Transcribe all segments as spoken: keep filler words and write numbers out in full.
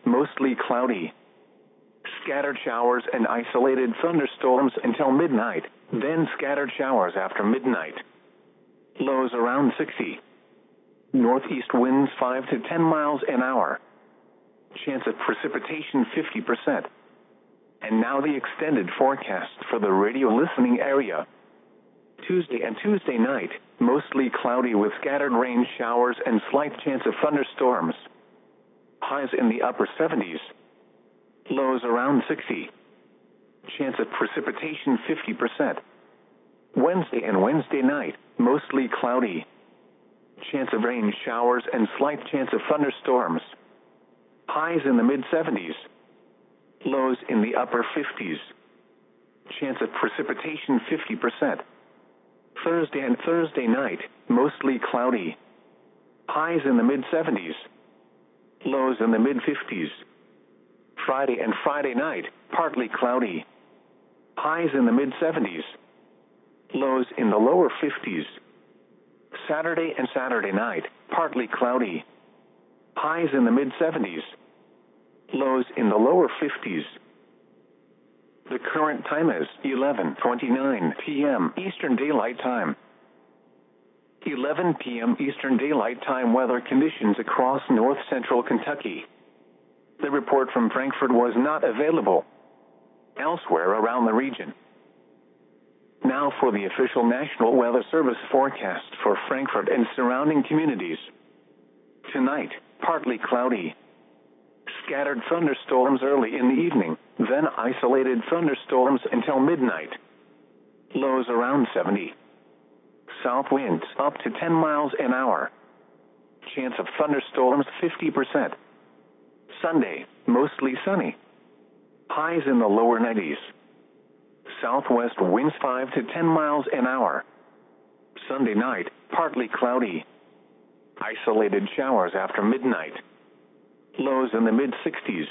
mostly cloudy. Scattered showers and isolated thunderstorms until midnight, then scattered showers after midnight. Lows around sixty. Northeast winds five to ten miles an hour. Chance of precipitation fifty percent. And now the extended forecast for the radio listening area. Tuesday and Tuesday night, mostly cloudy with scattered rain showers and slight chance of thunderstorms. Highs in the upper seventies. Lows around sixty. Chance of precipitation fifty percent. Wednesday and Wednesday night, mostly cloudy. Chance of rain showers and slight chance of thunderstorms. Highs in the mid seventies. Lows in the upper fifties. Chance of precipitation fifty percent. Thursday and Thursday night, mostly cloudy. Highs in the mid seventies. Lows in the mid fifties. Friday and Friday night, partly cloudy. Highs in the mid seventies. Lows in the lower fifties. Saturday and Saturday night, partly cloudy. Highs in the mid seventies. Lows in the lower fifties. The current time is eleven twenty-nine p m Eastern Daylight Time. eleven p m Eastern Daylight Time weather conditions across north central Kentucky. The report from Frankfort was not available elsewhere around the region. Now for the official National Weather Service forecast for Frankfort and surrounding communities. Tonight, partly cloudy. Scattered thunderstorms early in the evening, then isolated thunderstorms until midnight. Lows around seventy. South winds up to ten miles an hour. Chance of thunderstorms fifty percent. Sunday, mostly sunny. Highs in the lower nineties. Southwest winds five to ten miles an hour. Sunday night, partly cloudy. Isolated showers after midnight. Lows in the mid sixties.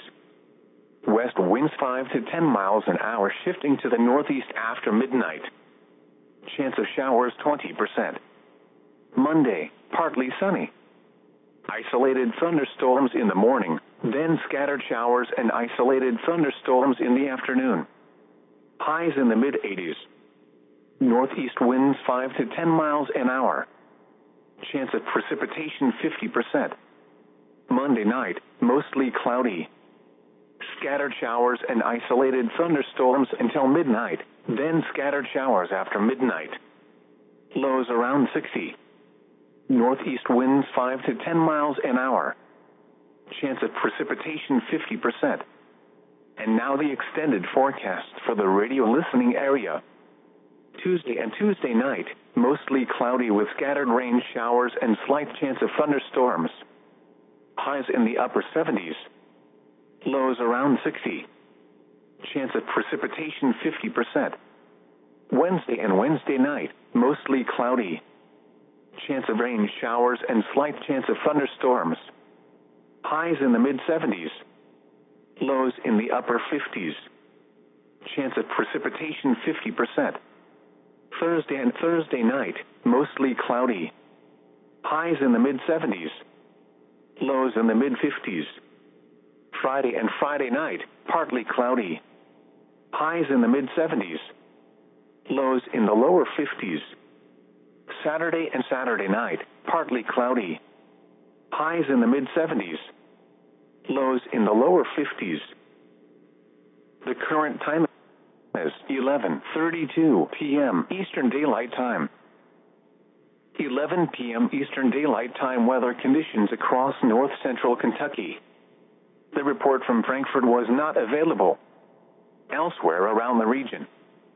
West winds five to ten miles an hour shifting to the northeast after midnight. Chance of showers twenty percent. Monday, partly sunny. Isolated thunderstorms in the morning, then scattered showers and isolated thunderstorms in the afternoon. Highs in the mid eighties. Northeast winds five to ten miles an hour. Chance of precipitation fifty percent. Monday night, mostly cloudy. Scattered showers and isolated thunderstorms until midnight, then scattered showers after midnight. Lows around sixty. Northeast winds five to ten miles an hour. Chance of precipitation fifty percent. And now the extended forecast for the radio listening area. Tuesday and Tuesday night, mostly cloudy with scattered rain showers and slight chance of thunderstorms. Highs in the upper seventies. Lows around sixty. Chance of precipitation fifty percent. Wednesday and Wednesday night, mostly cloudy. Chance of rain showers and slight chance of thunderstorms. Highs in the mid seventies. Lows in the upper fifties. Chance of precipitation fifty percent. Thursday and Thursday night, mostly cloudy. Highs in the mid seventies. Lows in the mid fifties. Friday and Friday night, partly cloudy. Highs in the mid seventies. Lows in the lower fifties. Saturday and Saturday night, partly cloudy. Highs in the mid seventies. Lows in the lower fifties. The current time is eleven thirty-two p m Eastern Daylight Time. eleven p m Eastern Daylight Time weather conditions across north central Kentucky. The report from Frankfort was not available elsewhere around the region.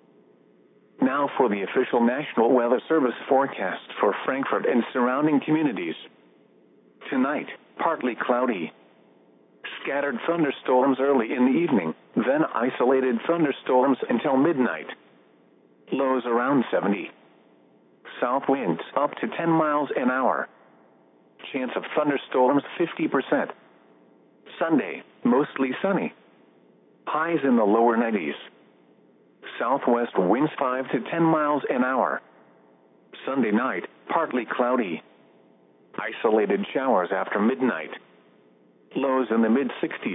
Now for the official National Weather Service forecast for Frankfort and surrounding communities. Tonight, partly cloudy. Scattered thunderstorms early in the evening, then isolated thunderstorms until midnight. Lows around seventy. South winds up to ten miles an hour. Chance of thunderstorms fifty percent. Sunday, mostly sunny. Highs in the lower nineties. Southwest winds five to ten miles an hour. Sunday night, partly cloudy. Isolated showers after midnight. Lows in the mid sixties.